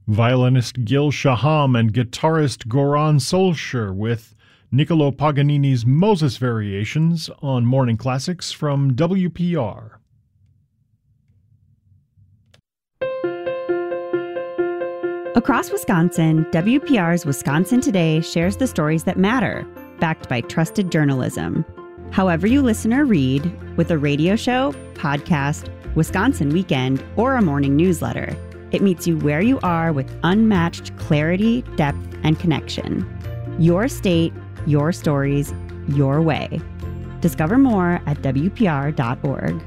Violinist Gil Shaham and guitarist Goran Solskjaer with Niccolo Paganini's Moses Variations on Morning Classics from WPR. Across Wisconsin, WPR's Wisconsin Today shares the stories that matter, backed by trusted journalism. However you listen or read, with a radio show, podcast, Wisconsin Weekend, or a morning newsletter, it meets you where you are with unmatched clarity, depth, and connection. Your state, your stories, your way. Discover more at WPR.org.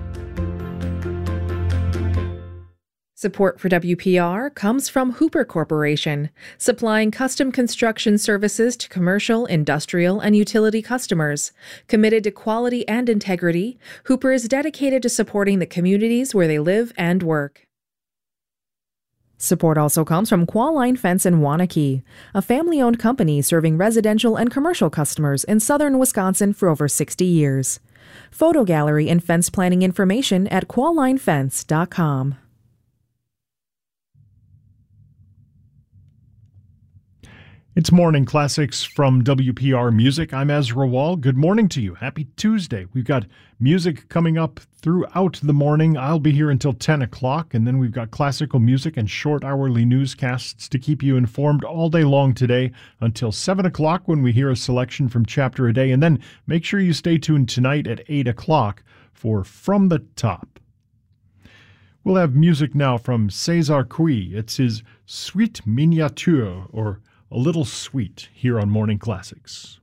Support for WPR comes from Hooper Corporation, supplying custom construction services to commercial, industrial, and utility customers. Committed to quality and integrity, Hooper is dedicated to supporting the communities where they live and work. Support also comes from Qualline Fence in Waunakee, a family-owned company serving residential and commercial customers in southern Wisconsin for over 60 years. Photo gallery and fence planning information at quallinefence.com. It's Morning Classics from WPR Music. I'm Ezra Wall. Good morning to you. Happy Tuesday. We've got music coming up throughout the morning. I'll be here until 10 o'clock, and then we've got classical music and short hourly newscasts to keep you informed all day long today until 7 o'clock when we hear a selection from Chapter a Day. And then make sure you stay tuned tonight at 8 o'clock for From the Top. We'll have music now from César Cui. It's his Suite Miniature, or A Little Sweet, here on Morning Classics.